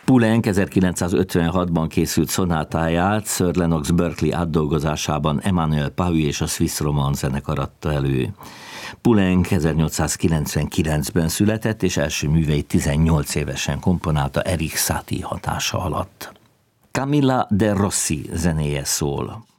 Poulenc 1956-ban készült szonátáját Sir Lennox Berkeley átdolgozásában Emmanuel Pahu és a Swiss Romance zenekar adta elő. Poulenc 1899-ben született, és első műveit 18 évesen komponálta Erik Satie hatása alatt. Camilla de Rossi zenéje szól.